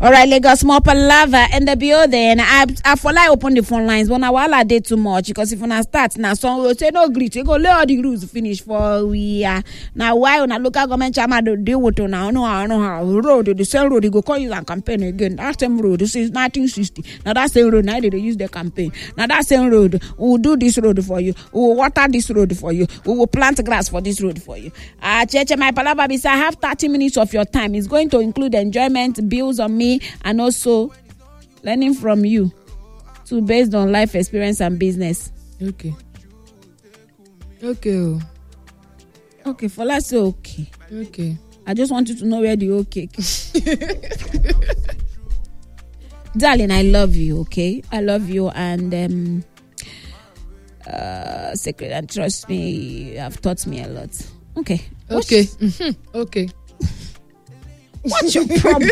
All right, Lagos more palava in the building. I for like open the phone lines, but now I did too much because if I start now, some will say no greet. We go let all the rules finish for we now. Why on a local government chairman do deal with now? I know how road the same road they go call you and campaign again. That same road this is 1960. Now that same road now they use the campaign. Now that same road we will do this road for you. We will water this road for you. We will plant grass for this road for you. Cheche, my palava bisa I have 30 minutes of your time. It's going to include enjoyment, bills on me, and also learning from you too, based on life experience and business. Okay. Okay, for let's say okay. Okay. I just want you to know where the okay. Darling, I love you, okay? I love you, and secret, and trust me, you have taught me a lot. Okay. Okay. Okay. What's your problem?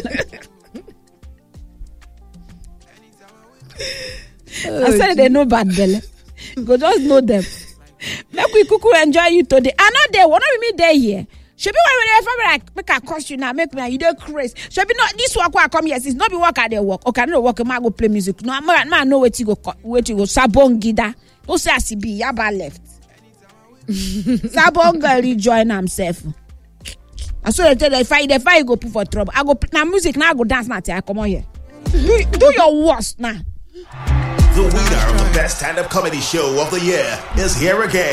I said they know bad belly. Go just know them. Make we cuckoo enjoy you today. I know they won't be me there here. Should be when like make a cost you now, make me you don't crazy. Should be not this work where I come here. It's not be work at their work. Okay, no work, I go play music. No, man know where to go Sabon Gida. No say I see be Yaba left. Sabon girl rejoin himself. I saw tell if I go put for trouble, I go now music now I go dance now till I come on here. Do your worst now. The winner of the best stand-up comedy show of the year is here again.